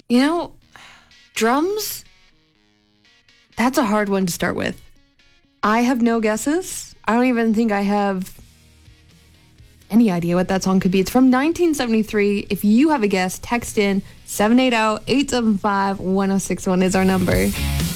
You know, drums, that's a hard one to start with. I have no guesses. I don't even think I have any idea what that song could be. It's from 1973. If you have a guess, text in 780-875-1061 is our number.